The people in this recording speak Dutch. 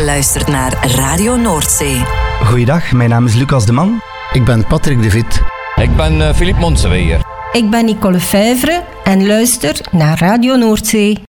luistert naar Radio Noordzee. Goeiedag, mijn naam is Lucas de Man. Ik ben Patrick de Vit. Ik ben Philippe Monseweer. Ik ben Nicole Fijvre en luister naar Radio Noordzee.